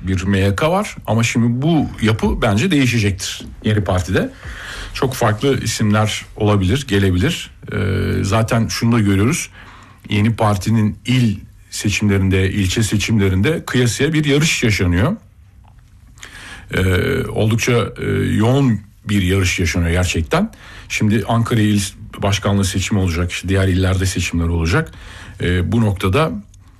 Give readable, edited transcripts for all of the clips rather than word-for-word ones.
bir MYK var ama şimdi bu yapı bence değişecektir yeni partide. Çok farklı isimler olabilir, gelebilir. Zaten şunu da görüyoruz. Yeni partinin il seçimlerinde, ilçe seçimlerinde kıyasıya bir yarış yaşanıyor. Oldukça yoğun bir yarış yaşanıyor gerçekten. Şimdi Ankara İl Başkanlığı seçimi olacak, işte diğer illerde seçimler olacak. Bu noktada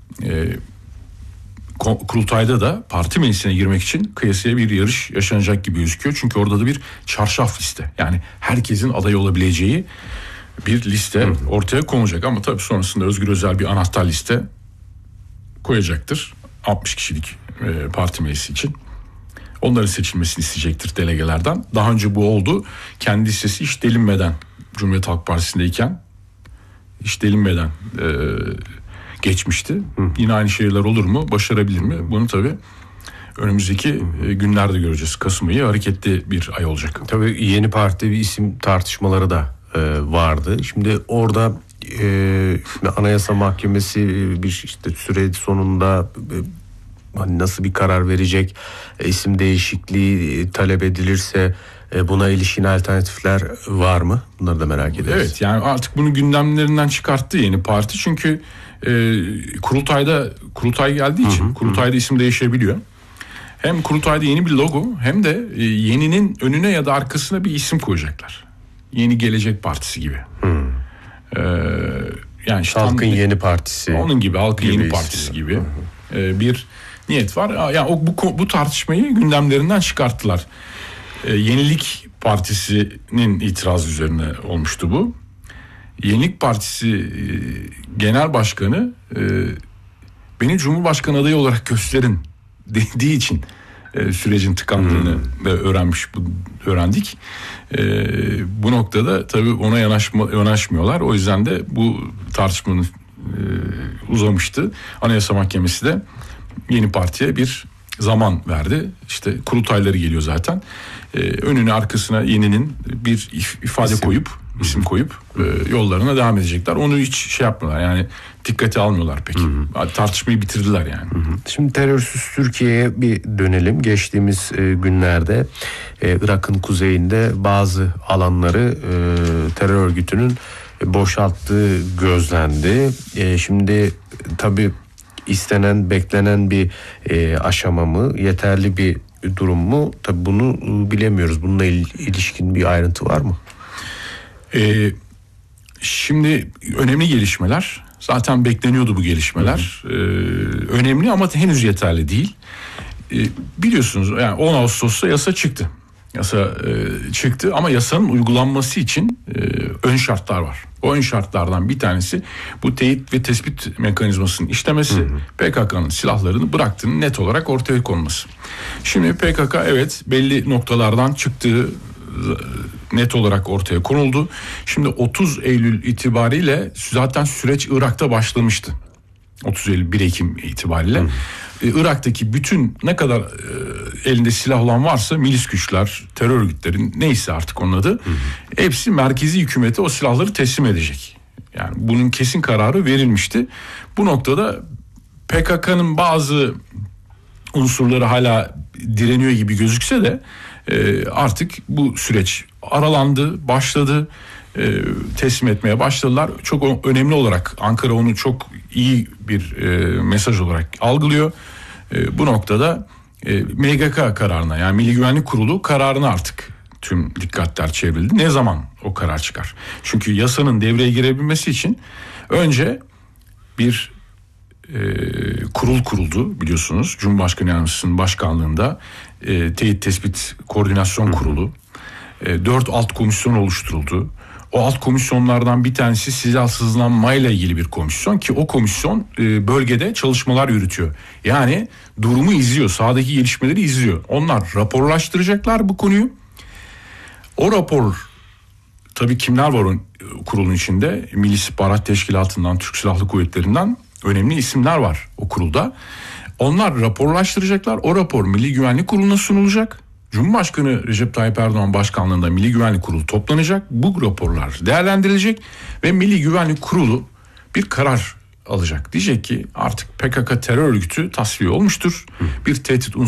kurultayda da parti meclisine girmek için kıyasıya bir yarış yaşanacak gibi gözüküyor. Çünkü orada da bir çarşaf liste, yani herkesin aday olabileceği bir liste ortaya konulacak. Ama tabii sonrasında Özgür Özel bir anahtar liste koyacaktır. 60 kişilik parti meclisi için. Onların seçilmesini isteyecektir delegelerden. Daha önce bu oldu. Kendi listesi hiç delinmeden, Cumhuriyet Halk Partisi'ndeyken hiç delinmeden geçmişti. Yine aynı şeyler olur mu? Başarabilir mi? Bunu tabii önümüzdeki günlerde göreceğiz. Kasım ayı hareketli bir ay olacak. Tabii yeni partide bir isim tartışmaları da vardı. Şimdi orada Anayasa Mahkemesi bir işte süre sonunda nasıl bir karar verecek, isim değişikliği talep edilirse buna ilişkin alternatifler var mı? Bunları da merak ederiz. Evet, yani artık bunu gündemlerinden çıkarttı yeni parti. Çünkü kurultay geldiği için kurultayda isim değişebiliyor. Hem kurultayda yeni bir logo hem de yeninin önüne ya da arkasına bir isim koyacaklar. Yeni Gelecek Partisi gibi. Yani işte Halkın Yeni Partisi. Onun gibi, Halkın Yeni Partisi gibi bir niyet var. Yani bu tartışmayı gündemlerinden çıkarttılar. Yenilik Partisi'nin itiraz üzerine olmuştu bu. Yenilik Partisi Genel Başkanı beni Cumhurbaşkanı adayı olarak gösterin dediği için sürecin tıkandığını öğrendik. Bu noktada tabii ona yanaşmıyorlar. O yüzden de bu tartışmanın uzamıştı. Anayasa Mahkemesi de yeni partiye bir zaman verdi. İşte kurultayları geliyor zaten. Önüne arkasına yeninin bir isim koyup yollarına devam edecekler. Onu hiç şey yapmıyorlar, yani dikkate almıyorlar pek. Tartışmayı bitirdiler yani. Şimdi terörsüz Türkiye'ye bir dönelim. Geçtiğimiz günlerde Irak'ın kuzeyinde bazı alanları terör örgütünün boşalttığı gözlendi. Şimdi tabii istenen, beklenen bir aşama mı, yeterli bir durum mu? Tabii bunu bilemiyoruz. Bununla ilişkin bir ayrıntı var mı? Şimdi önemli gelişmeler. Zaten bekleniyordu bu gelişmeler. Önemli ama henüz yeterli değil. Biliyorsunuz yani 10 Ağustos'ta yasa çıktı. Çıktı ama yasanın uygulanması için ön şartlar var. O ön şartlardan bir tanesi bu teyit ve tespit mekanizmasının işlemesi, PKK'nın silahlarını bıraktığını net olarak ortaya konması. Şimdi PKK evet belli noktalardan çıktığı net olarak ortaya konuldu. Şimdi 30 Eylül itibariyle zaten süreç Irak'ta başlamıştı. 30 Eylül 1 Ekim itibariyle. Irak'taki bütün ne kadar elinde silah olan varsa milis güçler, terör örgütlerin neyse artık onun adı, hepsi merkezi hükümete o silahları teslim edecek. Yani bunun kesin kararı verilmişti. Bu noktada PKK'nın bazı unsurları hala direniyor gibi gözükse de artık bu süreç aralandı, başladı. Teslim etmeye başladılar. Çok önemli olarak Ankara onu çok iyi bir mesaj olarak algılıyor. Bu noktada MGK kararına, yani Milli Güvenlik Kurulu kararına artık tüm dikkatler çevrildi. Ne zaman o karar çıkar? Çünkü yasanın devreye girebilmesi için önce bir kurul kuruldu biliyorsunuz. Cumhurbaşkanı Yardımcısının başkanlığında Teyit Tespit Koordinasyon Kurulu. 4 alt komisyon oluşturuldu. O alt komisyonlardan bir tanesi silahsızlanmayla ilgili bir komisyon ki o komisyon bölgede çalışmalar yürütüyor. Yani durumu izliyor, sahadaki gelişmeleri izliyor. Onlar raporlaştıracaklar bu konuyu. O rapor, tabii kimler var o kurulun içinde? Milli İstihbarat Teşkilatı'ndan, Türk Silahlı Kuvvetleri'nden önemli isimler var o kurulda. Onlar raporlaştıracaklar. O rapor Milli Güvenlik Kurulu'na sunulacak. Cumhurbaşkanı Recep Tayyip Erdoğan başkanlığında Milli Güvenlik Kurulu toplanacak. Bu raporlar değerlendirilecek ve Milli Güvenlik Kurulu bir karar alacak. Diyecek ki artık PKK terör örgütü tasfiye olmuştur. Bir tehdit